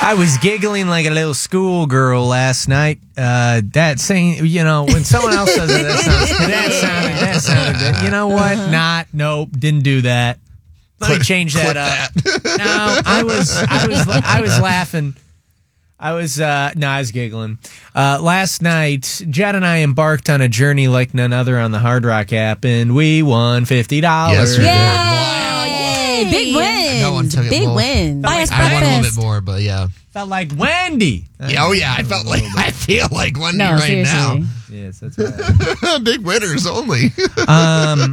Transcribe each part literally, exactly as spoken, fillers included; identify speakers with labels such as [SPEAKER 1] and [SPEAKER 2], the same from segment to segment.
[SPEAKER 1] I was giggling like a little schoolgirl last night. Uh, that saying, you know, when someone else says it, that sounds good. That sounded, that sounded good. You know what? Not, nope, didn't do that. Let me change that up. That. No, I was, I was, I was laughing. I was, uh, no, I was giggling. Uh, last night, Jed and I embarked on a journey like none other on the Hard Rock app, and we won fifty dollars.
[SPEAKER 2] Yes, we
[SPEAKER 3] Yay!
[SPEAKER 2] did.
[SPEAKER 3] Wow. Yay! Big win.
[SPEAKER 2] No one took it
[SPEAKER 3] Big
[SPEAKER 2] full.
[SPEAKER 3] win. Buy us
[SPEAKER 2] I want a little
[SPEAKER 3] breakfast.
[SPEAKER 2] bit more, but yeah.
[SPEAKER 1] Felt like Wendy.
[SPEAKER 2] Yeah, oh, yeah. I felt like, I feel like Wendy
[SPEAKER 3] No,
[SPEAKER 2] right
[SPEAKER 3] seriously.
[SPEAKER 1] Yes, that's right.
[SPEAKER 2] now. Big winners only.
[SPEAKER 1] Um,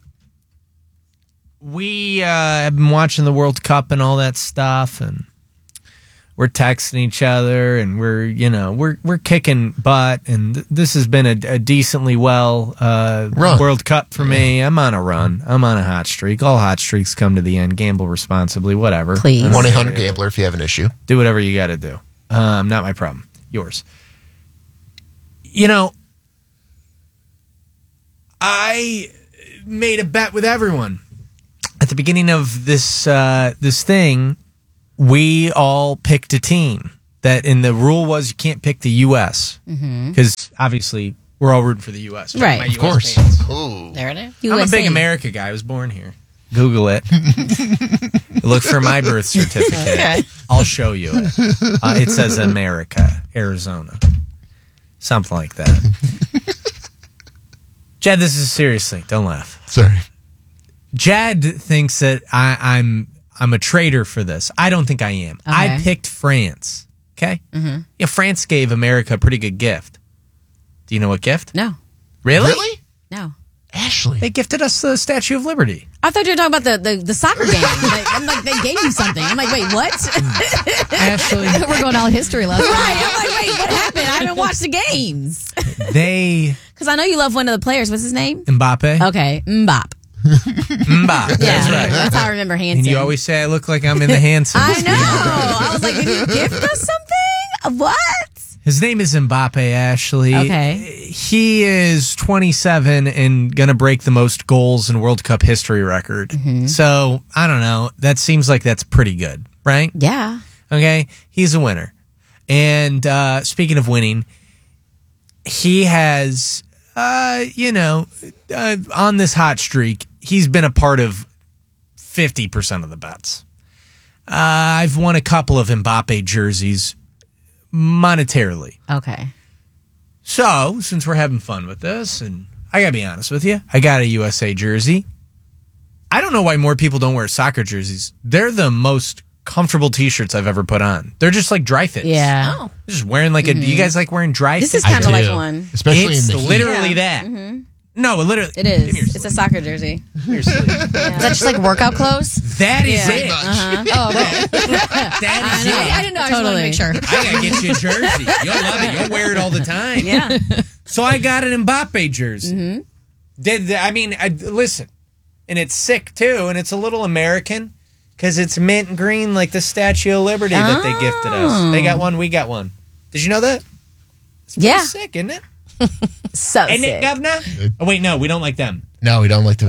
[SPEAKER 1] we uh, have been watching the World Cup and all that stuff, and we're texting each other, and we're, you know, we're we're kicking butt, and th- this has been a, a decently well uh,
[SPEAKER 2] Run.
[SPEAKER 1] World Cup for me. I'm on a run. I'm on a hot streak. All hot streaks come to the end. Gamble responsibly, whatever.
[SPEAKER 3] Please.
[SPEAKER 2] one eight hundred gambler if you have an issue.
[SPEAKER 1] Do whatever you got to do. Um, not my problem. Yours. You know, I made a bet with everyone at the beginning of this uh, this thing. We all picked a team that, and the rule was you can't pick the U S because obviously we're all rooting for the U S.
[SPEAKER 3] Right.
[SPEAKER 1] My
[SPEAKER 2] Of
[SPEAKER 1] U S
[SPEAKER 2] course.
[SPEAKER 1] fans.
[SPEAKER 2] Ooh.
[SPEAKER 3] There it is.
[SPEAKER 1] I'm a big America guy. I was born here. Google it. Look for my birth certificate.
[SPEAKER 3] Okay.
[SPEAKER 1] I'll show you it. Uh, it says America, Arizona. Something like that. Jed, this is seriously. Don't laugh.
[SPEAKER 2] Sorry.
[SPEAKER 1] Jed thinks that I, I'm I'm a traitor for this. I don't think I am. I
[SPEAKER 3] Okay.
[SPEAKER 1] picked France. Okay? Mm-hmm. Yeah, France gave America a pretty good gift. Do you know what gift?
[SPEAKER 3] No.
[SPEAKER 1] Really?
[SPEAKER 2] Really?
[SPEAKER 3] No.
[SPEAKER 2] Ashley.
[SPEAKER 1] They gifted us the Statue of Liberty.
[SPEAKER 3] I thought you were talking about the, the, the soccer game. Like, I'm like, they gave you something. I'm like, wait, what?
[SPEAKER 1] Ashley,
[SPEAKER 4] We're going all history lesson.
[SPEAKER 3] Right. I'm like, wait, what happened? I haven't watched the games.
[SPEAKER 1] they
[SPEAKER 3] Because I know you love one of the players. What's his name?
[SPEAKER 1] Mbappe.
[SPEAKER 3] Okay. Mbop.
[SPEAKER 1] Mbappe.
[SPEAKER 3] Yeah.
[SPEAKER 1] That's right.
[SPEAKER 3] That's how I remember Hanson.
[SPEAKER 1] And you always say I look like I'm in the Hansons.
[SPEAKER 3] I know. I was like, did you gift us something? What?
[SPEAKER 1] His name is Mbappe, Ashley.
[SPEAKER 3] Okay.
[SPEAKER 1] He is twenty-seven and going to break the most goals in World Cup history record.
[SPEAKER 3] Mm-hmm.
[SPEAKER 1] So, I don't know. That seems like that's pretty good, right?
[SPEAKER 3] Yeah.
[SPEAKER 1] Okay. He's a winner. And uh, speaking of winning, he has, uh, you know, uh, on this hot streak, he's been a part of fifty percent of the bets. Uh, I've won a couple of Mbappe jerseys monetarily.
[SPEAKER 3] Okay.
[SPEAKER 1] So, since we're having fun with this, and I gotta be honest with you, I got a U S A jersey. I don't know why more people don't wear soccer jerseys. They're the most comfortable t-shirts I've ever put on. They're just like dry fits.
[SPEAKER 3] Yeah.
[SPEAKER 4] Oh.
[SPEAKER 1] Just wearing like a, you guys like wearing dry
[SPEAKER 3] This
[SPEAKER 1] fits?
[SPEAKER 3] is kind of
[SPEAKER 2] I
[SPEAKER 3] like
[SPEAKER 2] do.
[SPEAKER 3] one.
[SPEAKER 2] Especially
[SPEAKER 1] It's
[SPEAKER 2] in the heat.
[SPEAKER 1] literally
[SPEAKER 3] Yeah.
[SPEAKER 1] that. No, it literally.
[SPEAKER 3] It
[SPEAKER 1] Give me your
[SPEAKER 3] is. It's a
[SPEAKER 1] sleeve.
[SPEAKER 3] soccer jersey.
[SPEAKER 1] Give me your sleeve.
[SPEAKER 4] Is that just like workout clothes?
[SPEAKER 1] That is
[SPEAKER 3] Yeah.
[SPEAKER 1] it.
[SPEAKER 3] Uh-huh.
[SPEAKER 4] Oh, okay.
[SPEAKER 1] That is
[SPEAKER 4] I,
[SPEAKER 1] it.
[SPEAKER 4] I didn't know. I just wanted to
[SPEAKER 3] Totally.
[SPEAKER 4] make sure.
[SPEAKER 1] I gotta get you a jersey. You'll love it. You'll wear it all the time.
[SPEAKER 3] Yeah.
[SPEAKER 1] So I got an Mbappe jersey.
[SPEAKER 3] Mm-hmm.
[SPEAKER 1] Did the, I mean? I, listen, and it's sick too, and it's a little American because it's mint green, like the Statue of Liberty that they gifted us. They got one, we got one. Did you know that? It's pretty
[SPEAKER 3] Yeah.
[SPEAKER 1] sick, isn't it?
[SPEAKER 3] So
[SPEAKER 1] Isn't it,
[SPEAKER 3] sick.
[SPEAKER 1] Governor? Oh wait, no, we don't like them.
[SPEAKER 2] No, we don't like to.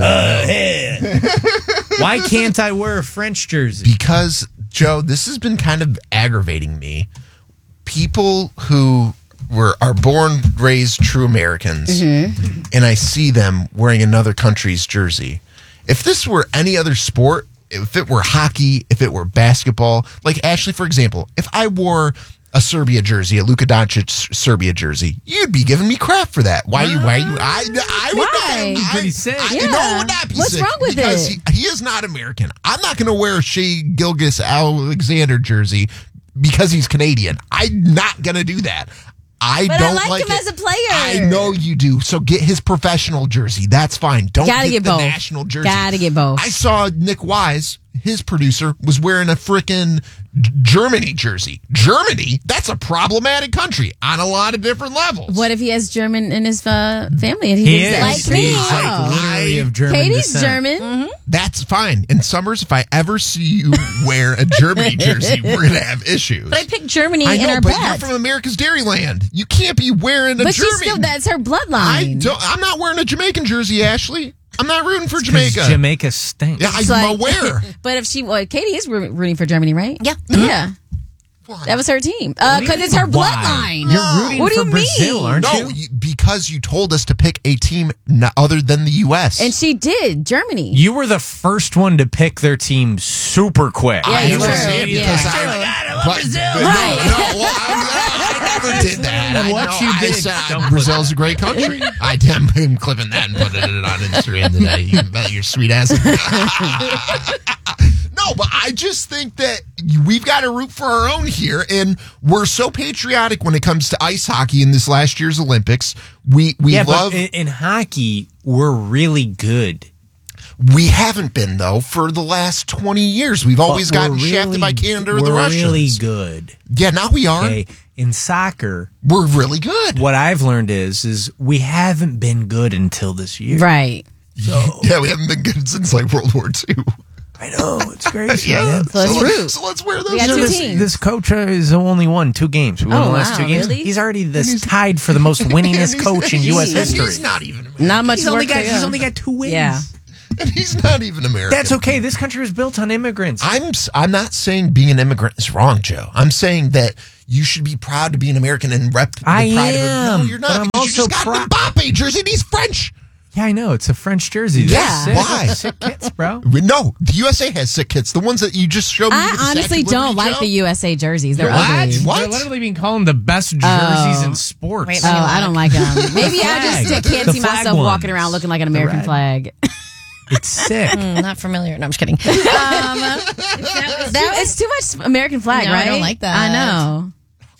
[SPEAKER 1] Why can't I wear a French jersey?
[SPEAKER 2] Because, Joe, this has been kind of aggravating me. People who were are born, raised true Americans, and I see them wearing another country's jersey. If this were any other sport, if it were hockey, if it were basketball, like Ashley, for example, if I wore a Serbia jersey, a Luka Doncic Serbia jersey, you'd be giving me crap for that. Why you? Why you? I, I would
[SPEAKER 3] Why?
[SPEAKER 2] not. I,
[SPEAKER 1] Pretty sick.
[SPEAKER 2] I,
[SPEAKER 3] Yeah.
[SPEAKER 2] No, it would not be
[SPEAKER 3] What's
[SPEAKER 2] sick
[SPEAKER 3] wrong with
[SPEAKER 2] because
[SPEAKER 3] it?
[SPEAKER 2] He, he is not American. I'm not going to wear a Shea Gilgis Alexander jersey because he's Canadian. I'm not going to do that. I
[SPEAKER 3] But I
[SPEAKER 2] don't
[SPEAKER 3] like
[SPEAKER 2] like
[SPEAKER 3] him
[SPEAKER 2] it.
[SPEAKER 3] as a player.
[SPEAKER 2] I know you do. So get his professional jersey. That's fine. Don't
[SPEAKER 3] Gotta
[SPEAKER 2] get,
[SPEAKER 3] get
[SPEAKER 2] the
[SPEAKER 3] both.
[SPEAKER 2] national jersey.
[SPEAKER 3] Gotta get both.
[SPEAKER 2] I saw Nick Wise, his producer, was wearing a frickin' Germany jersey. Germany? That's a problematic country on a lot of different levels.
[SPEAKER 3] What if he has German in his uh, family and he,
[SPEAKER 1] He
[SPEAKER 3] lives
[SPEAKER 1] is.
[SPEAKER 3] there?
[SPEAKER 2] Like me.
[SPEAKER 1] He's like literally of German
[SPEAKER 3] Katie's
[SPEAKER 1] descent.
[SPEAKER 3] German.
[SPEAKER 2] That's fine. In Summers, if I ever see you wear a Germany jersey, we're going to have issues.
[SPEAKER 3] But I picked Germany
[SPEAKER 2] I
[SPEAKER 3] in
[SPEAKER 2] know,
[SPEAKER 3] our
[SPEAKER 2] but
[SPEAKER 3] bet.
[SPEAKER 2] you're from America's Dairyland. You can't be wearing a
[SPEAKER 3] but
[SPEAKER 2] German.
[SPEAKER 3] she's still, that's her bloodline.
[SPEAKER 2] I don't, I'm not wearing a Jamaican jersey, Ashley. I'm not rooting for
[SPEAKER 1] 'Cause
[SPEAKER 2] Jamaica.
[SPEAKER 1] Jamaica stinks.
[SPEAKER 2] Yeah, I'm
[SPEAKER 3] It's like-
[SPEAKER 2] aware.
[SPEAKER 3] But if she, well, Katie is roo- rooting for Germany, right?
[SPEAKER 4] Yeah.
[SPEAKER 3] Yeah. That was her team. Because uh, it's her
[SPEAKER 1] Why?
[SPEAKER 3] bloodline.
[SPEAKER 1] You're rooting
[SPEAKER 3] What do
[SPEAKER 1] for
[SPEAKER 3] you
[SPEAKER 1] Brazil,
[SPEAKER 3] mean?
[SPEAKER 1] aren't
[SPEAKER 2] No,
[SPEAKER 1] you?
[SPEAKER 2] you, because you told us to pick a team not other than the U S.
[SPEAKER 3] And she did. Germany.
[SPEAKER 1] You were the first one to pick their team super quick.
[SPEAKER 3] Yeah,
[SPEAKER 2] I
[SPEAKER 3] you were.
[SPEAKER 2] understand
[SPEAKER 3] Yeah.
[SPEAKER 2] because
[SPEAKER 3] True.
[SPEAKER 2] I,
[SPEAKER 1] Oh my God, I love
[SPEAKER 2] but,
[SPEAKER 1] Brazil.
[SPEAKER 2] but
[SPEAKER 3] Right.
[SPEAKER 2] No, no well, I, I never did that.
[SPEAKER 1] And
[SPEAKER 2] I
[SPEAKER 1] what
[SPEAKER 2] know,
[SPEAKER 1] you
[SPEAKER 2] I
[SPEAKER 1] did,
[SPEAKER 2] said
[SPEAKER 1] don't
[SPEAKER 2] Brazil's a great country. I am him clipping that and putting it on Instagram today. You bet your sweet ass. No, but I just think that we've got to root for our own here, and we're so patriotic when it comes to ice hockey in this last year's Olympics. We we
[SPEAKER 1] yeah,
[SPEAKER 2] love.
[SPEAKER 1] but in, in hockey, we're really good.
[SPEAKER 2] We haven't been though for the last twenty years. We've always
[SPEAKER 1] But
[SPEAKER 2] gotten
[SPEAKER 1] we're
[SPEAKER 2] shafted
[SPEAKER 1] really-
[SPEAKER 2] by Canada or
[SPEAKER 1] we're
[SPEAKER 2] the Russians.
[SPEAKER 1] really good.
[SPEAKER 2] Yeah, now we are.
[SPEAKER 1] Okay, in soccer,
[SPEAKER 2] We're really good.
[SPEAKER 1] what I've learned is is we haven't been good until this year.
[SPEAKER 3] Right.
[SPEAKER 2] Yeah, we haven't been good since like World War Two.
[SPEAKER 1] I know it's crazy.
[SPEAKER 2] Yeah,
[SPEAKER 1] man.
[SPEAKER 3] So let's
[SPEAKER 2] so,
[SPEAKER 3] root.
[SPEAKER 2] so let's wear those.
[SPEAKER 3] We got
[SPEAKER 1] So
[SPEAKER 3] two
[SPEAKER 1] this,
[SPEAKER 3] teams.
[SPEAKER 1] this coach has only won two games. We won
[SPEAKER 3] Oh,
[SPEAKER 1] the last
[SPEAKER 3] wow,
[SPEAKER 1] two games.
[SPEAKER 3] really?
[SPEAKER 1] He's already this tied for the most winningest
[SPEAKER 2] And he's-
[SPEAKER 1] coach in
[SPEAKER 2] and
[SPEAKER 1] U S
[SPEAKER 2] he's- and
[SPEAKER 1] history.
[SPEAKER 2] He's not even American.
[SPEAKER 3] Not much
[SPEAKER 1] He's
[SPEAKER 3] work
[SPEAKER 1] only got
[SPEAKER 3] to go.
[SPEAKER 1] he's only got two wins.
[SPEAKER 3] Yeah.
[SPEAKER 2] And he's not even American.
[SPEAKER 1] That's okay. This country was built on immigrants.
[SPEAKER 2] I'm s- I'm not saying being an immigrant is wrong, Joe. I'm saying that you should be proud to be an American and rep the
[SPEAKER 1] I
[SPEAKER 2] pride of it.
[SPEAKER 1] am,
[SPEAKER 2] No, you're not.
[SPEAKER 1] but I'm
[SPEAKER 2] because you
[SPEAKER 1] also
[SPEAKER 2] just got
[SPEAKER 1] proud-
[SPEAKER 2] an Mbappe jersey and he's French.
[SPEAKER 1] yeah, I know. It's a French jersey. They're
[SPEAKER 2] Yeah.
[SPEAKER 1] sick.
[SPEAKER 2] Why?
[SPEAKER 1] Sick kits, bro.
[SPEAKER 2] No, the U S A has sick kits. The ones that you just showed me. with the
[SPEAKER 3] I honestly
[SPEAKER 2] Statue of
[SPEAKER 3] don't
[SPEAKER 2] Liberty,
[SPEAKER 3] like
[SPEAKER 2] Joe.
[SPEAKER 3] the U S A jerseys. They're
[SPEAKER 2] What?
[SPEAKER 3] ugly.
[SPEAKER 2] What?
[SPEAKER 1] They're literally being called the best jerseys in sports.
[SPEAKER 4] Wait,
[SPEAKER 3] Oh, I don't like them. Maybe I
[SPEAKER 1] flag.
[SPEAKER 3] just can't
[SPEAKER 1] The
[SPEAKER 3] see
[SPEAKER 1] flag
[SPEAKER 3] myself walking
[SPEAKER 1] ones.
[SPEAKER 3] around looking like an American
[SPEAKER 1] red.
[SPEAKER 3] flag.
[SPEAKER 1] It's sick.
[SPEAKER 4] Mm, not familiar. No, I'm just kidding. Um, that was
[SPEAKER 3] That, it's too much American flag,
[SPEAKER 4] No, I
[SPEAKER 3] right?
[SPEAKER 4] don't like that.
[SPEAKER 3] I know.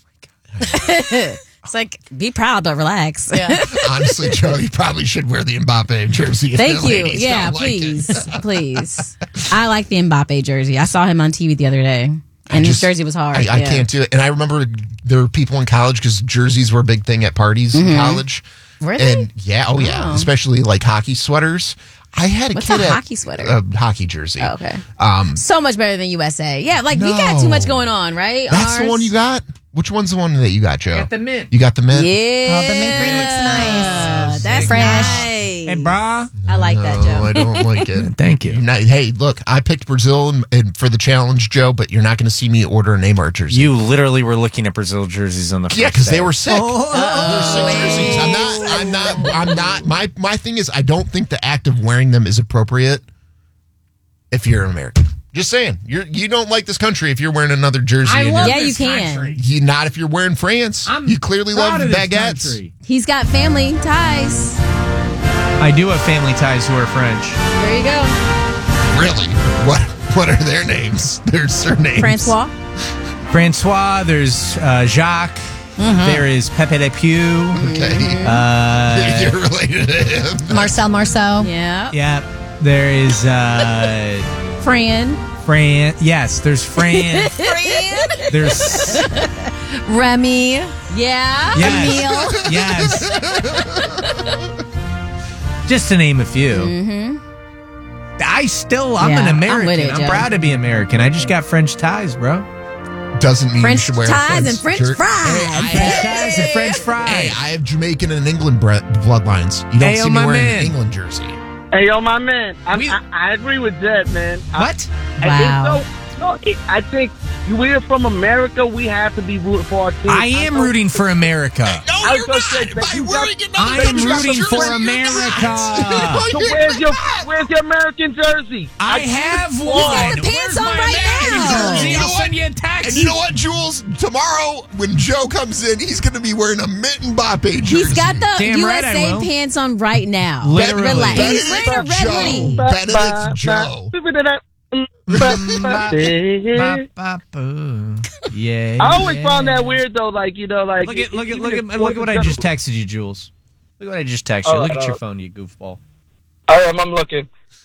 [SPEAKER 3] It's like, be proud, but relax.
[SPEAKER 4] Yeah.
[SPEAKER 2] Honestly, Joe, you probably should wear the Mbappe jersey. if
[SPEAKER 3] Thank
[SPEAKER 2] the
[SPEAKER 3] you.
[SPEAKER 2] ladies
[SPEAKER 3] Yeah,
[SPEAKER 2] don't like it.
[SPEAKER 3] please. Please. I like the Mbappe jersey. I saw him on T V the other day, and his
[SPEAKER 2] just-
[SPEAKER 3] jersey was hard.
[SPEAKER 2] I, I
[SPEAKER 3] Yeah.
[SPEAKER 2] can't do it. And I remember there were people in college because jerseys were a big thing at parties in college.
[SPEAKER 3] Were they?
[SPEAKER 2] And yeah, oh yeah,
[SPEAKER 3] Oh.
[SPEAKER 2] especially like hockey sweaters. I had a
[SPEAKER 3] What's
[SPEAKER 2] kid
[SPEAKER 3] a
[SPEAKER 2] at-
[SPEAKER 3] hockey sweater?
[SPEAKER 2] A hockey jersey.
[SPEAKER 3] Oh, okay.
[SPEAKER 2] Um,
[SPEAKER 3] So much better than U S A. Yeah, like we got
[SPEAKER 2] No.
[SPEAKER 3] too much going on, right?
[SPEAKER 2] that's the
[SPEAKER 3] Ours?
[SPEAKER 2] one you got. Which one's the one that you got, Joe?
[SPEAKER 1] Got the mint.
[SPEAKER 2] You got the mint.
[SPEAKER 3] Yeah.
[SPEAKER 4] Oh, the mint green looks nice.
[SPEAKER 3] That's
[SPEAKER 4] Fresh.
[SPEAKER 3] nice.
[SPEAKER 1] Hey, brah.
[SPEAKER 3] I like that,
[SPEAKER 2] No,
[SPEAKER 3] Joe.
[SPEAKER 2] I don't like it.
[SPEAKER 1] Thank you.
[SPEAKER 2] You're not- hey, look, I picked Brazil and, and for the challenge, Joe, but you're not going to see me order a Neymar jersey.
[SPEAKER 1] You literally were looking at Brazil jerseys on the
[SPEAKER 2] Yeah,
[SPEAKER 1] first
[SPEAKER 2] because they
[SPEAKER 1] day.
[SPEAKER 2] were sick.
[SPEAKER 3] Oh,
[SPEAKER 2] They're sick jerseys. I'm not. I'm not. I'm not. My my thing is, I don't think the act of wearing them is appropriate if you're an American. Just saying, you're you don't like this country if you're wearing another jersey.
[SPEAKER 1] I
[SPEAKER 2] and
[SPEAKER 1] love
[SPEAKER 2] you're-
[SPEAKER 3] Yeah, you
[SPEAKER 1] this
[SPEAKER 3] can.
[SPEAKER 1] country.
[SPEAKER 2] you not if you're wearing France.
[SPEAKER 1] I'm
[SPEAKER 2] you clearly love
[SPEAKER 1] proud of this
[SPEAKER 2] baguettes.
[SPEAKER 1] country.
[SPEAKER 3] He's got family ties.
[SPEAKER 1] I do have family ties who are French.
[SPEAKER 3] There you go.
[SPEAKER 2] Really? What What are their names? Their surnames?
[SPEAKER 3] Francois.
[SPEAKER 1] Francois, there's uh, Jacques, there is Pepe Le Pew.
[SPEAKER 2] Okay.
[SPEAKER 1] Uh,
[SPEAKER 2] you're related to him.
[SPEAKER 4] Marcel Marceau.
[SPEAKER 3] Yeah.
[SPEAKER 1] yeah, there is uh,
[SPEAKER 3] Fran.
[SPEAKER 1] Fran. Yes, there's Fran. There's
[SPEAKER 4] Remy.
[SPEAKER 3] Yeah.
[SPEAKER 1] yes, yes. Just to name a few.
[SPEAKER 3] Mm-hmm.
[SPEAKER 1] I still, I'm
[SPEAKER 3] Yeah,
[SPEAKER 1] an
[SPEAKER 3] I'm
[SPEAKER 1] American.
[SPEAKER 3] with
[SPEAKER 1] I'm,
[SPEAKER 3] it, Joe.
[SPEAKER 1] proud to be American. I just got French ties, bro.
[SPEAKER 2] Doesn't mean
[SPEAKER 3] French
[SPEAKER 2] you should wear a
[SPEAKER 3] ties
[SPEAKER 2] French
[SPEAKER 3] and French
[SPEAKER 2] shirt.
[SPEAKER 3] fries.
[SPEAKER 1] French ties and French fries.
[SPEAKER 2] Hey, I have Jamaican and England bre- bloodlines. You don't
[SPEAKER 1] Hey,
[SPEAKER 2] see
[SPEAKER 1] oh,
[SPEAKER 2] me
[SPEAKER 1] my
[SPEAKER 2] wearing
[SPEAKER 1] man.
[SPEAKER 2] an England jersey.
[SPEAKER 5] Hey, yo, my man. I'm,
[SPEAKER 1] We-
[SPEAKER 5] I, I agree with Jed, man. I,
[SPEAKER 1] What?
[SPEAKER 5] I
[SPEAKER 3] Wow.
[SPEAKER 5] think so. No, it, I think we're from America. We have to be rooting for our team.
[SPEAKER 1] I am
[SPEAKER 5] know-
[SPEAKER 1] rooting for America.
[SPEAKER 2] No,
[SPEAKER 5] I was
[SPEAKER 2] you're
[SPEAKER 5] gonna
[SPEAKER 2] not.
[SPEAKER 5] say that
[SPEAKER 2] By
[SPEAKER 5] you got-
[SPEAKER 2] wearing another
[SPEAKER 1] I am
[SPEAKER 2] country's
[SPEAKER 1] rooting
[SPEAKER 2] jersey,
[SPEAKER 1] for
[SPEAKER 2] you're not.
[SPEAKER 1] America.
[SPEAKER 2] No,
[SPEAKER 5] So
[SPEAKER 2] you're
[SPEAKER 5] where's your
[SPEAKER 2] not.
[SPEAKER 5] where's your American jersey?
[SPEAKER 1] I have one.
[SPEAKER 3] got the pants
[SPEAKER 1] Where's
[SPEAKER 3] on
[SPEAKER 1] my
[SPEAKER 3] right
[SPEAKER 1] American
[SPEAKER 3] now.
[SPEAKER 1] jersey?
[SPEAKER 2] You know
[SPEAKER 1] I'll
[SPEAKER 2] what?
[SPEAKER 1] send you a text.
[SPEAKER 2] And you know what, Jules? Tomorrow, when Joe comes in, he's going to be wearing a Mint Mbappe jersey.
[SPEAKER 3] He's got the
[SPEAKER 1] Damn
[SPEAKER 3] U
[SPEAKER 1] right
[SPEAKER 3] S
[SPEAKER 1] I
[SPEAKER 3] A
[SPEAKER 1] will.
[SPEAKER 3] pants on right now.
[SPEAKER 1] Literally.
[SPEAKER 3] Relax.
[SPEAKER 2] Bet
[SPEAKER 3] He's
[SPEAKER 2] it's
[SPEAKER 3] wearing a red
[SPEAKER 2] Joe.
[SPEAKER 3] hoodie.
[SPEAKER 2] Bet it's Joe.
[SPEAKER 1] Ba, ba, boo. Yeah.
[SPEAKER 5] I always
[SPEAKER 1] yeah.
[SPEAKER 5] found that weird though. Like you know, like
[SPEAKER 1] Look at look at
[SPEAKER 5] even
[SPEAKER 1] look
[SPEAKER 5] if
[SPEAKER 1] at look at what I
[SPEAKER 5] sports
[SPEAKER 1] just
[SPEAKER 5] are-
[SPEAKER 1] texted you, Jules. Look at what I just texted you.
[SPEAKER 5] All
[SPEAKER 1] Look
[SPEAKER 5] right,
[SPEAKER 1] at your
[SPEAKER 5] all
[SPEAKER 1] phone, you goofball.
[SPEAKER 5] I am. I'm looking.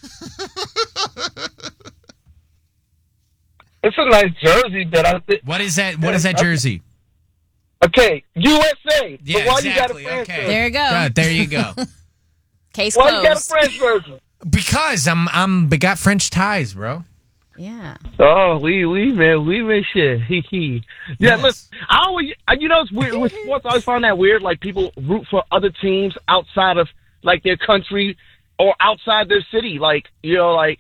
[SPEAKER 5] It's a nice jersey, but I think.
[SPEAKER 1] What is that? What is that jersey?
[SPEAKER 5] Okay, U S A.
[SPEAKER 1] Yeah,
[SPEAKER 5] but why
[SPEAKER 1] exactly.
[SPEAKER 5] you got a French
[SPEAKER 1] Okay.
[SPEAKER 5] version?
[SPEAKER 3] There you go.
[SPEAKER 1] Good, there you go.
[SPEAKER 3] Case
[SPEAKER 5] Why you got a
[SPEAKER 3] closed.
[SPEAKER 5] French version?
[SPEAKER 1] Because I'm I'm I got French ties, bro.
[SPEAKER 3] Yeah.
[SPEAKER 5] Oh, we we man, we man shit. He he. Yeah,
[SPEAKER 1] Yes.
[SPEAKER 5] listen. I always, I- you know, it's weird with sports. I always find that weird. Like people root for other teams outside of like their country or outside their city. Like you know, like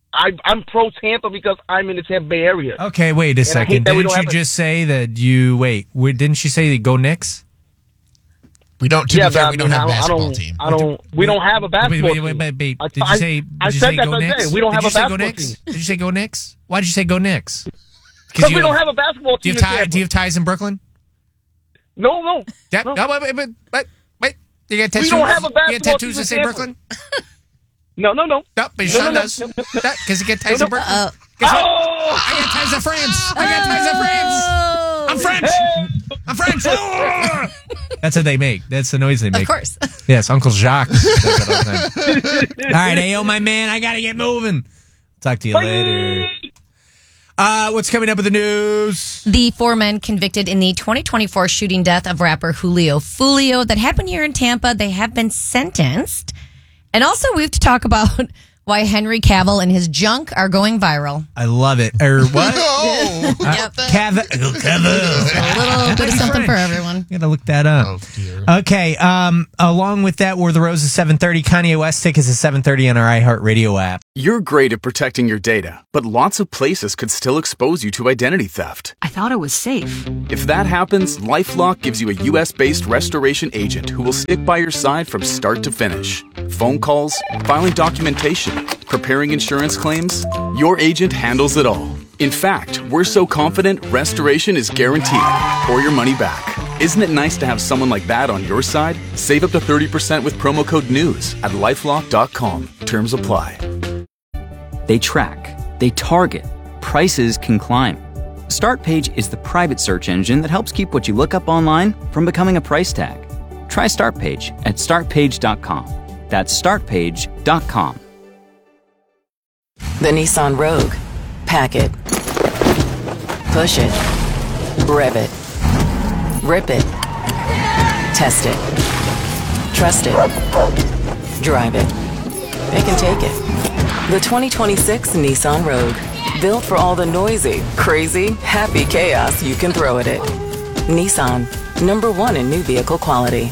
[SPEAKER 5] I, I'm pro Tampa because I'm in the Tampa Bay area.
[SPEAKER 1] Okay, wait a
[SPEAKER 5] And I hate
[SPEAKER 1] second.
[SPEAKER 5] that we
[SPEAKER 1] Didn't
[SPEAKER 5] don't
[SPEAKER 1] you
[SPEAKER 5] have a-
[SPEAKER 1] just say that you wait? wait didn't she say go Knicks?
[SPEAKER 2] We don't. To
[SPEAKER 5] Yeah,
[SPEAKER 2] be fair,
[SPEAKER 5] but I
[SPEAKER 2] we don't
[SPEAKER 5] mean,
[SPEAKER 2] have a
[SPEAKER 5] I don't,
[SPEAKER 2] basketball
[SPEAKER 5] I don't,
[SPEAKER 2] team.
[SPEAKER 5] I don't. We don't have a basketball
[SPEAKER 1] Wait, wait, wait,
[SPEAKER 5] team.
[SPEAKER 1] wait, wait.
[SPEAKER 5] I-
[SPEAKER 1] Did you
[SPEAKER 5] I-
[SPEAKER 1] say?
[SPEAKER 5] I
[SPEAKER 1] Did you
[SPEAKER 5] said
[SPEAKER 1] say
[SPEAKER 5] that
[SPEAKER 1] go
[SPEAKER 5] the other
[SPEAKER 1] Knicks?
[SPEAKER 5] day. We don't
[SPEAKER 1] Did
[SPEAKER 5] have
[SPEAKER 1] you
[SPEAKER 5] a
[SPEAKER 1] say go
[SPEAKER 5] basketball
[SPEAKER 1] Knicks?
[SPEAKER 5] team.
[SPEAKER 1] Did you say go Knicks? Why did you say go Knicks?
[SPEAKER 5] Because we don't have a basketball
[SPEAKER 1] Do you
[SPEAKER 5] team.
[SPEAKER 1] have tie,
[SPEAKER 5] in
[SPEAKER 1] do you have ties in Brooklyn?
[SPEAKER 5] No, no.
[SPEAKER 1] Yep.
[SPEAKER 5] no.
[SPEAKER 1] No, wait, wait, wait, wait. You got tattoos?
[SPEAKER 5] don't have a
[SPEAKER 1] You got
[SPEAKER 5] basketball
[SPEAKER 1] tattoos
[SPEAKER 5] team
[SPEAKER 1] that say
[SPEAKER 5] in
[SPEAKER 1] Brooklyn?
[SPEAKER 5] No, no, no.
[SPEAKER 1] No, but your
[SPEAKER 5] No,
[SPEAKER 1] son
[SPEAKER 5] no, no,
[SPEAKER 1] does.
[SPEAKER 5] no, no.
[SPEAKER 1] Because he got ties
[SPEAKER 5] No,
[SPEAKER 1] in
[SPEAKER 5] no.
[SPEAKER 1] Brooklyn.
[SPEAKER 3] Uh,
[SPEAKER 1] Guess what?
[SPEAKER 5] Oh!
[SPEAKER 1] I got ties in France. I got ties in France.
[SPEAKER 3] Oh.
[SPEAKER 1] I'm French. I'm French. Oh! That's what they make. That's the noise they make.
[SPEAKER 4] Of course.
[SPEAKER 1] Yes, Uncle Jacques does that all the time. All right, hey, yo, my man, I got to get moving. Talk to you later. Uh, what's coming up with the news?
[SPEAKER 4] The four men convicted in the twenty twenty-four shooting death of rapper Julio Fulio that happened here in Tampa, they have been sentenced. And also, we have to talk about why Henry Cavill and his junk are going viral.
[SPEAKER 1] I love it. Or what?
[SPEAKER 2] Oh,
[SPEAKER 1] Uh, Cav- Cavill.
[SPEAKER 4] A little bit of something for everyone.
[SPEAKER 1] Gotta look that up.
[SPEAKER 2] oh dear.
[SPEAKER 1] Okay. Um, along with that, War the Rose is seven thirty. Kanye West tickets is seven thirty on our iHeartRadio app.
[SPEAKER 6] You're great at protecting your data, but lots of places could still expose you to identity theft.
[SPEAKER 7] I thought it was safe.
[SPEAKER 6] If that happens, LifeLock gives you a U S-based restoration agent who will stick by your side from start to finish. Phone calls, filing documentation, preparing insurance claims, your agent handles it all. In fact, we're so confident restoration is guaranteed or your money back. Isn't it nice to have someone like that on your side? Save up to thirty percent with promo code NEWS at lifelock dot com. Terms apply.
[SPEAKER 8] They track, they target, prices can climb. StartPage is the private search engine that helps keep what you look up online from becoming a price tag. Try StartPage at start page dot com. That's start page dot com.
[SPEAKER 9] The Nissan Rogue. Pack it. Push it. Rev it. Rip it. Test it. Trust it. Drive it. They can take it. The twenty twenty-six Nissan Rogue. Built for all the noisy, crazy, happy chaos you can throw at it. Nissan. Number one in new vehicle quality.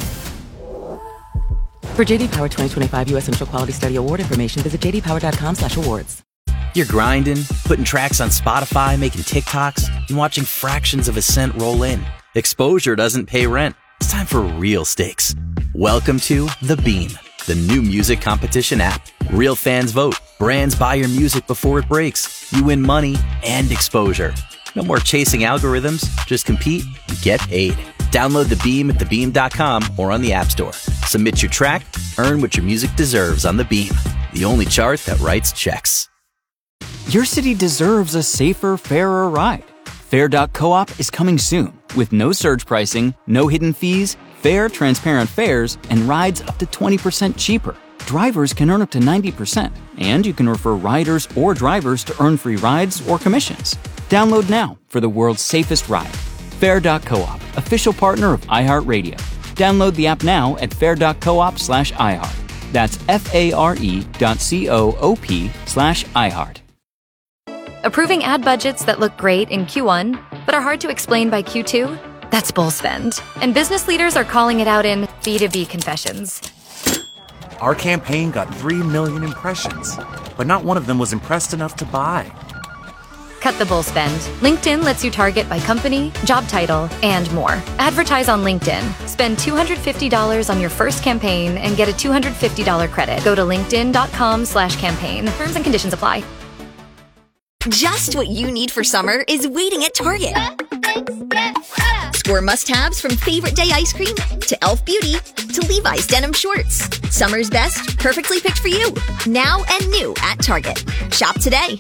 [SPEAKER 9] For J D Power twenty twenty-five U S Central Quality Study Award information, visit j d power dot com slash awards.
[SPEAKER 10] You're grinding, putting tracks on Spotify, making TikToks, and watching fractions of a cent roll in. Exposure doesn't pay rent. It's time for real stakes. Welcome to The Beam, the new music competition app. Real fans vote. Brands buy your music before it breaks. You win money and exposure. No more chasing algorithms. Just compete and get paid. Download The Beam at the beam dot com or on the App Store. Submit your track, earn what your music deserves on The Beam, the only chart that writes checks.
[SPEAKER 8] Your city deserves a safer, fairer ride. Fair dot coop is coming soon with no surge pricing, no hidden fees, fair, transparent fares, and rides up to twenty percent cheaper. Drivers can earn up to ninety percent, and you can refer riders or drivers to earn free rides or commissions. Download now for the world's safest ride. Fair dot coop, official partner of iHeartRadio. Download the app now at fair dot coop slash iHeart. That's F-A-R-E dot C-O-O-P slash iHeart.
[SPEAKER 11] Approving ad budgets that look great in Q one, but are hard to explain by Q two? That's bull spend. And business leaders are calling it out in B two B confessions.
[SPEAKER 12] Our campaign got three million impressions, but not one of them was impressed enough to buy.
[SPEAKER 11] Cut the bull spend. LinkedIn lets you target by company, job title, and more. Advertise on LinkedIn. Spend two hundred fifty dollars on your first campaign and get a two hundred fifty dollars credit. Go to linkedin dot com slash campaign. Terms and conditions apply.
[SPEAKER 13] Just what you need for summer is waiting at Target. Score must-haves from Favorite Day ice cream to e l f Beauty to Levi's denim shorts. Summer's best, perfectly picked for you. Now and new at Target. Shop today.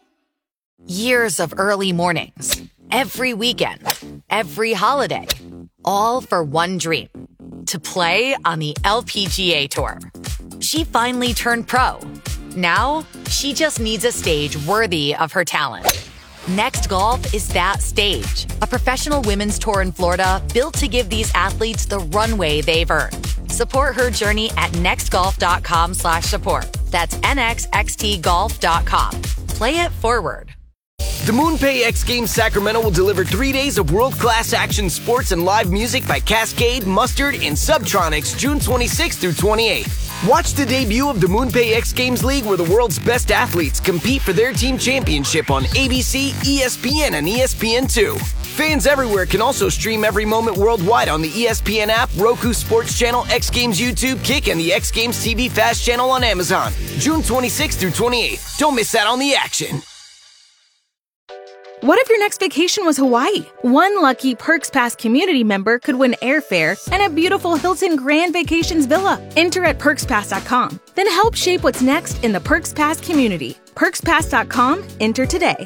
[SPEAKER 14] Years of early mornings, every weekend, every holiday, all for one dream, to play on the L P G A Tour. She finally turned pro. Now, she just needs a stage worthy of her talent. Next Golf is that stage, a professional women's tour in Florida built to give these athletes the runway they've earned. Support her journey at nextgolf.com slash support. That's N X X T golf dot com. Play it forward.
[SPEAKER 15] The MoonPay X Games Sacramento will deliver three days of world-class action sports and live music by Cascade, Mustard, and Subtronics June twenty-sixth through twenty-eighth. Watch the debut of the MoonPay X Games League, where the world's best athletes compete for their team championship on A B C, E S P N, and E S P N two. Fans everywhere can also stream every moment worldwide on the E S P N app, Roku Sports Channel, X Games YouTube, Kick, and the X Games T V Fast channel on Amazon. June twenty-sixth through twenty-eighth. Don't miss out on the action.
[SPEAKER 7] What if your next vacation was Hawaii? One lucky Perks Pass community member could win airfare and a beautiful Hilton Grand Vacations villa. Enter at perks pass dot com. Then help shape what's next in the Perks Pass community. perks pass dot com. Enter today.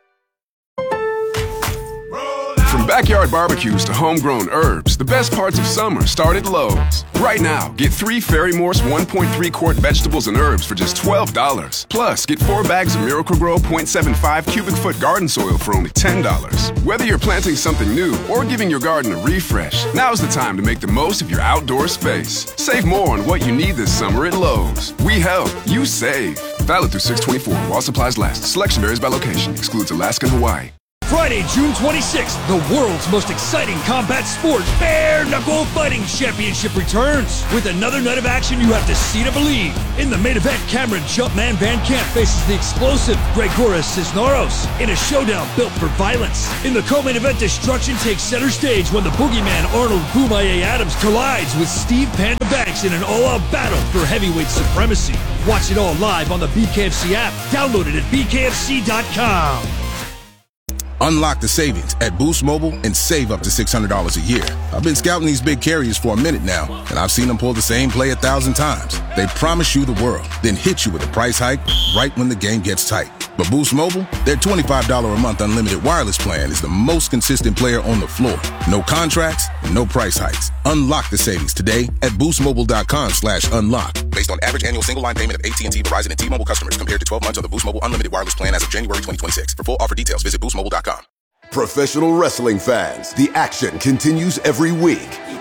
[SPEAKER 16] From backyard barbecues to homegrown herbs, the best parts of summer start at Lowe's. Right now, get three Fairy Morse one point three quart vegetables and herbs for just twelve dollars. Plus, get four bags of Miracle-Gro point seven five cubic foot garden soil for only ten dollars. Whether you're planting something new or giving your garden a refresh, now's the time to make the most of your outdoor space. Save more on what you need this summer at Lowe's. We help, you save. Valid through six twenty-four while supplies last. Selection varies by location. Excludes Alaska and Hawaii.
[SPEAKER 17] Friday, June twenty-sixth, the world's most exciting combat sport, Bare Knuckle Fighting Championship returns. With another night of action you have to see to believe. In the main event, Cameron Jumpman Van Camp faces the explosive Gregoris Cisneros in a showdown built for violence. In the co-main event, destruction takes center stage when the boogeyman Arnold Boomaye Adams collides with Steve Panda Banks in an all-out battle for heavyweight supremacy. Watch it all live on the B K F C app. Download it at b k f c dot com.
[SPEAKER 18] Unlock the savings at Boost Mobile and save up to six hundred dollars a year. I've been scouting these big carriers for a minute now, and I've seen them pull the same play a thousand times. They promise you the world, then hit you with a price hike right when the game gets tight. But Boost Mobile, their twenty-five dollars a month unlimited wireless plan is the most consistent player on the floor. No contracts, no price hikes. Unlock the savings today at boostmobile.com slash unlock. Based on average annual single line payment of A T and T, Verizon, and T-Mobile customers compared to twelve months on the Boost Mobile unlimited wireless plan as of January twenty twenty-six. For full offer details, visit boost mobile dot com.
[SPEAKER 19] Professional wrestling fans, the action continues every week.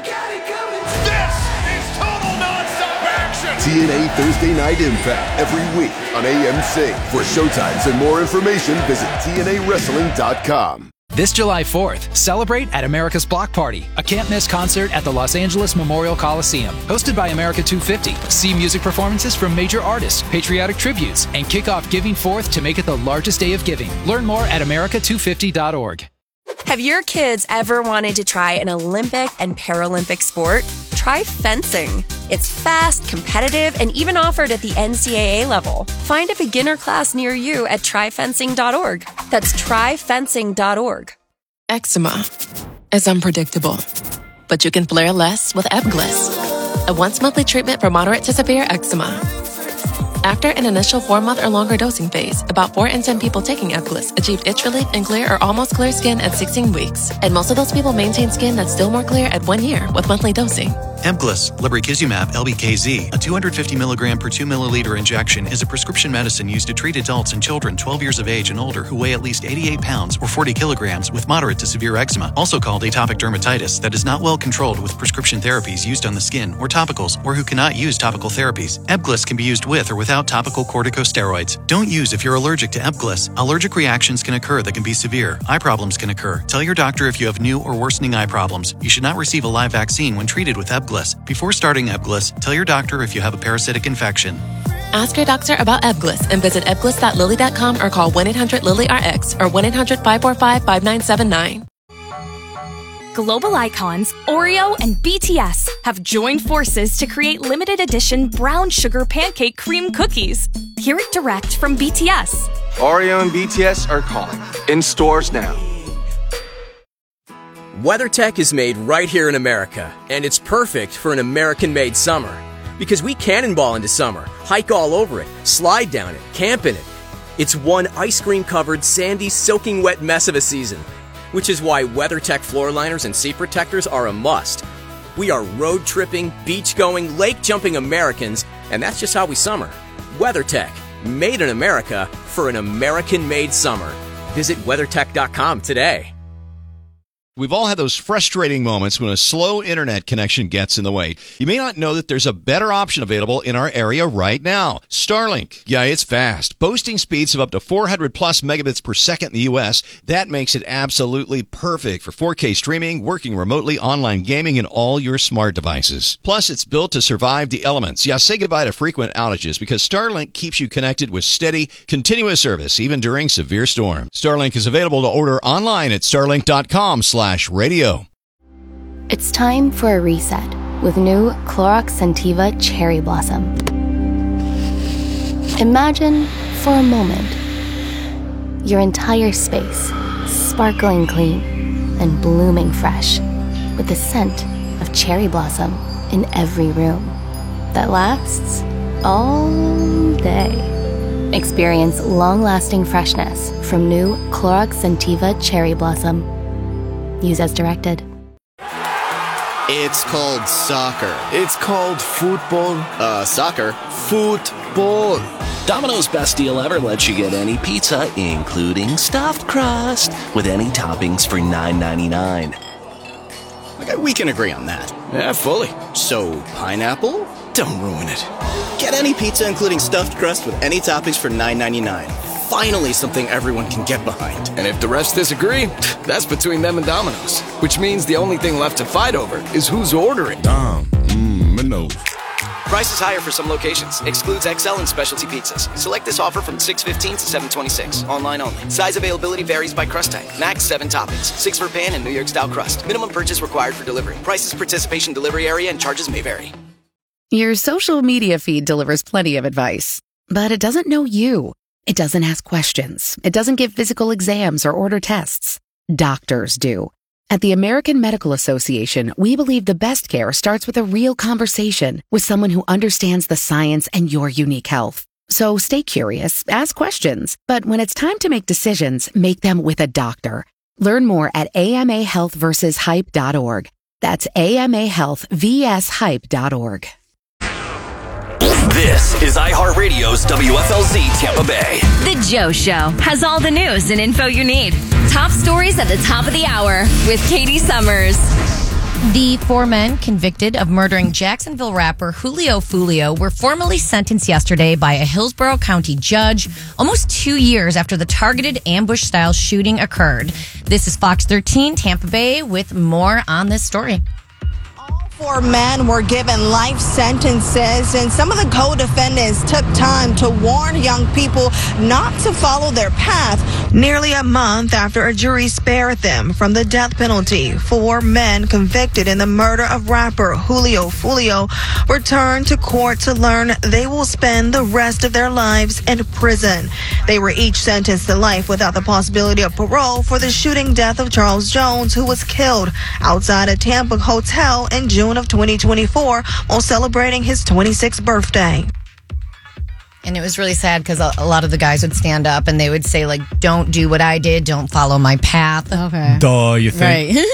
[SPEAKER 20] This is total nonstop action!
[SPEAKER 19] T N A Thursday Night Impact every week on A M C. For showtimes and more information, visit T N A wrestling dot com.
[SPEAKER 21] This July fourth, celebrate at America's Block Party, a can't-miss concert at the Los Angeles Memorial Coliseum. Hosted by America two fifty. See music performances from major artists, patriotic tributes, and kick off Giving Fourth to make it the largest day of giving. Learn more at america two fifty dot org.
[SPEAKER 22] Have your kids ever wanted to try an Olympic and Paralympic sport? Try fencing. It's fast, competitive, and even offered at the N C double A level. Find a beginner class near you at try fencing dot org. That's try fencing dot org.
[SPEAKER 23] Eczema is unpredictable, but you can flare less with Ebglyss, a once-monthly treatment for moderate to severe eczema. After an initial four-month or longer dosing phase, about four in ten people taking Ebglyss achieved itch relief and clear or almost clear skin at sixteen weeks. And most of those people maintain skin that's still more clear at one year with monthly dosing.
[SPEAKER 24] Ebglyss, lebrikizumab, L B K Z, a two hundred fifty milligram per two milliliter injection, is a prescription medicine used to treat adults and children twelve years of age and older who weigh at least eighty-eight pounds or forty kilograms with moderate to severe eczema, also called atopic dermatitis, that is not well controlled with prescription therapies used on the skin or topicals, or who cannot use topical therapies. Ebglyss can be used with or without topical corticosteroids. Don't use if you're allergic to Ebglyss. Allergic reactions can occur that can be severe. Eye problems can occur. Tell your doctor if you have new or worsening eye problems. You should not receive a live vaccine when treated with Ebglyss. Before starting Ebglyss, tell your doctor if you have a parasitic infection.
[SPEAKER 23] Ask your doctor about Ebglyss and visit ebglyss dot lilly dot com or call one eight hundred lilly R X or one eight hundred five four five five nine seven nine.
[SPEAKER 25] Global icons Oreo and B T S have joined forces to create limited edition brown sugar pancake cream cookies. Hear it direct from B T S.
[SPEAKER 26] Oreo and B T S are calling. In stores now.
[SPEAKER 15] WeatherTech is made right here in America, and it's perfect for an American-made summer. Because we cannonball into summer, hike all over it, slide down it, camp in it. It's one ice cream-covered, sandy, soaking wet mess of a season. Which is why WeatherTech floor liners and seat protectors are a must. We are road-tripping, beach-going, lake-jumping Americans, and that's just how we summer. WeatherTech, made in America for an American-made summer. Visit weather tech dot com today.
[SPEAKER 1] We've all had those frustrating moments when a slow internet connection gets in the way. You may not know that there's a better option available in our area right now. Starlink. Yeah, it's fast. Boasting speeds of up to four hundred plus megabits per second in the U S. That makes it absolutely perfect for four K streaming, working remotely, online gaming, and all your smart devices. Plus, it's built to survive the elements. Yeah, say goodbye to frequent outages because Starlink keeps you connected with steady, continuous service, even during severe storms. Starlink is available to order online at starlink.com slash radio.
[SPEAKER 2] It's time for a reset with new Clorox Scentiva Cherry Blossom. Imagine, for a moment, your entire space sparkling clean and blooming fresh with the scent of cherry blossom in every room that lasts all day. Experience long-lasting freshness from new Clorox Scentiva Cherry Blossom. Use as directed.
[SPEAKER 3] It's called soccer. It's called football. Uh, soccer. Football.
[SPEAKER 4] Domino's Best Deal Ever lets you get any pizza, including stuffed crust, with any toppings for nine ninety-nine.
[SPEAKER 3] Okay, we can agree on that. Yeah, fully. So, pineapple? Don't ruin it. Get any pizza, including stuffed crust, with any toppings for nine ninety-nine. Finally, something everyone can get behind.
[SPEAKER 5] And if the rest disagree, that's between them and Domino's. Which means the only thing left to fight over is who's ordering.
[SPEAKER 18] Dom, mmm, Manove.
[SPEAKER 3] Price is higher for some locations. Excludes X L and specialty pizzas. Select this offer from six fifteen to seven twenty-six. Online only. Size availability varies by crust type. Max seven toppings. Six for pan and New York style crust. Minimum purchase required for delivery. Prices, participation, delivery area, and charges may vary.
[SPEAKER 6] Your social media feed delivers plenty of advice, but it doesn't know you. It doesn't ask questions. It doesn't give physical exams or order tests. Doctors do. At the American Medical Association, we believe the best care starts with a real conversation with someone who understands the science and your unique health. So stay curious, ask questions, but when it's time to make decisions, make them with a doctor. Learn more at A M A health versus hype dot org. That's A M A health versus hype dot org.
[SPEAKER 27] This is iHeartRadio's W F L Z Tampa Bay.
[SPEAKER 28] The Joe Show has all the news and info you need. Top stories at the top of the hour with Katie Summers.
[SPEAKER 29] The four men convicted of murdering Jacksonville rapper Julio Foolio were formally sentenced yesterday by a Hillsborough County judge, almost two years after the targeted ambush-style shooting occurred. This is Fox thirteen Tampa Bay with more on this story.
[SPEAKER 30] Four men were given life sentences, and some of the co-defendants took time to warn young people not to follow their path. Nearly a month after a jury spared them from the death penalty, four men convicted in the murder of rapper Julio Foolio returned to court to learn they will spend the rest of their lives in prison. They were each sentenced to life without the possibility of parole for the shooting death of Charles Jones, who was killed outside a Tampa hotel in June of twenty twenty-four while celebrating his twenty-sixth birthday.
[SPEAKER 29] And it was really sad because a, a lot of the guys would stand up and they would say, like, don't do what I did, don't follow my path. Okay.
[SPEAKER 31] Duh, you think?
[SPEAKER 29] Right.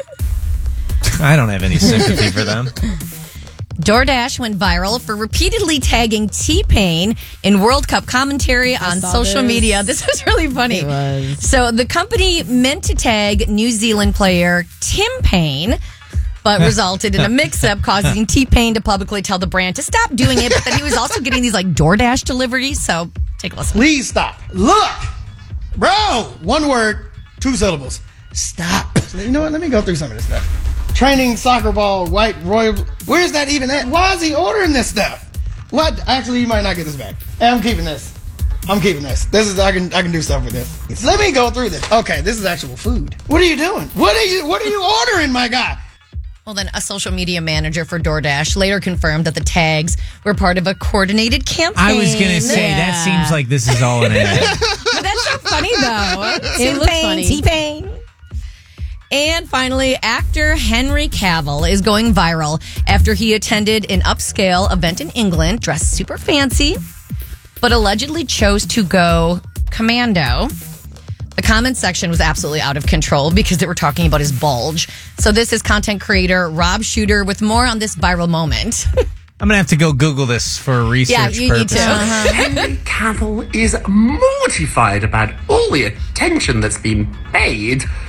[SPEAKER 31] I don't have any sympathy for them.
[SPEAKER 29] DoorDash went viral for repeatedly tagging T-Pain in World Cup commentary on social this. media. This was really funny. It was. So the company meant to tag New Zealand player Tim Payne, but resulted in a mix-up causing T-Pain to publicly tell the brand to stop doing it. But then he was also getting these like DoorDash deliveries. So take a listen.
[SPEAKER 32] Please stop. Look, bro, one word, two syllables. Stop. You know what? Let me go through some of this stuff. Training soccer ball, white royal. Where's that even at? Why is he ordering this stuff? What? Actually, you might not get this back. Hey, I'm keeping this. I'm keeping this. This is I can I can do stuff with this. Let me go through this. Okay, this is actual food. What are you doing? What are you What are you ordering, my guy?
[SPEAKER 29] Well, then a social media manager for DoorDash later confirmed that the tags were part of a coordinated campaign.
[SPEAKER 31] I was going to say,
[SPEAKER 29] yeah.
[SPEAKER 31] that seems like this is all an ad.
[SPEAKER 29] But that's so funny, though. It looks funny. T-Pain. And finally, actor Henry Cavill is going viral after he attended an upscale event in England, dressed super fancy, but allegedly chose to go commando. The comment section was absolutely out of control because they were talking about his bulge. So this is content creator Rob Shooter with more on this viral moment.
[SPEAKER 31] I'm going to have to go Google this for research
[SPEAKER 29] yeah, you
[SPEAKER 31] purposes.
[SPEAKER 29] need to. Uh-huh.
[SPEAKER 33] Henry Cavill is mortified about all the attention that's been paid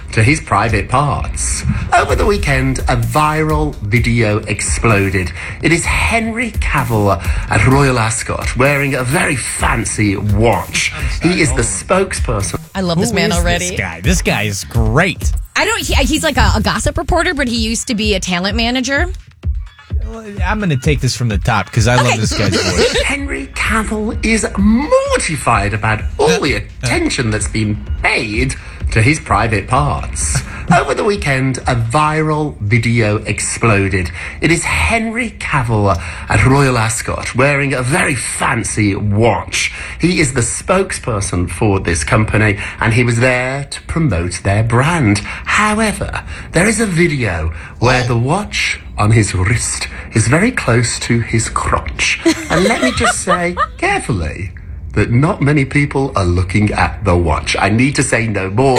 [SPEAKER 7] to his private parts. Over the weekend, a viral video exploded. It is Henry Cavill at Royal Ascot wearing a very fancy watch. He is the spokesperson.
[SPEAKER 29] I love this
[SPEAKER 31] Who
[SPEAKER 29] man
[SPEAKER 31] is
[SPEAKER 29] already.
[SPEAKER 31] This guy, this guy is great.
[SPEAKER 29] I don't. He, he's like a, a gossip reporter, but he used to be a talent manager.
[SPEAKER 31] I'm going to take this from the top because I love this guy's voice.
[SPEAKER 7] Henry Cavill is mortified about all the attention that's been paid to his private parts. Over the weekend, a viral video exploded. It is Henry Cavill at Royal Ascot wearing a very fancy watch. He is the spokesperson for this company and he was there to promote their brand. However, there is a video where the watch on his wrist is very close to his crotch. And let me just say carefully that not many people are looking at the watch. I need to say no more.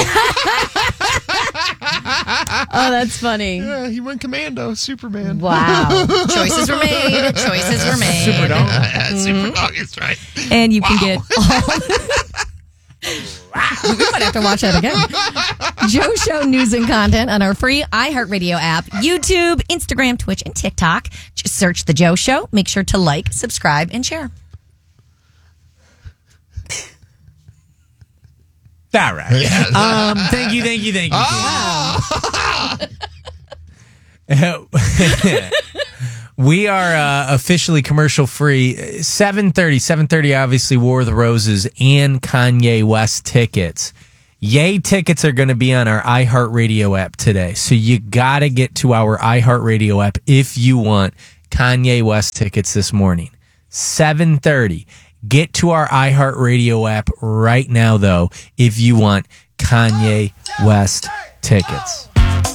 [SPEAKER 29] Oh, that's funny.
[SPEAKER 8] Yeah, he went commando, Superman.
[SPEAKER 29] Wow. Choices were made. Choices were made.
[SPEAKER 8] Super dog. Yeah, super dog is right.
[SPEAKER 29] And you
[SPEAKER 8] Wow.
[SPEAKER 29] can get all... We might have to watch that again. Joe Show news and content on our free iHeartRadio app, YouTube, Instagram, Twitch, and TikTok. Just search The Joe Show. Make sure to like, subscribe, and share.
[SPEAKER 31] All right.
[SPEAKER 8] Yes.
[SPEAKER 31] Um, thank you, thank you, thank you.
[SPEAKER 8] Oh.
[SPEAKER 31] We are uh, officially commercial free. seven thirty, seven thirty obviously War of the Roses and Kanye West tickets. Yay tickets are going to be on our iHeartRadio app today. So you got to get to our iHeartRadio app if you want Kanye West tickets this morning. seven thirty. Get to our iHeartRadio app right now, though, if you want Kanye West tickets.